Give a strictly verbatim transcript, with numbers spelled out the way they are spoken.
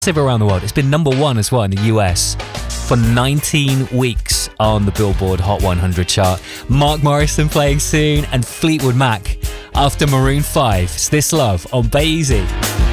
around the world. It's been number one as well in the U S for nineteen weeks on the Billboard Hot one hundred chart. Mark Morrison playing soon, and Fleetwood Mac after Maroon five. It's This Love on Bay Easy.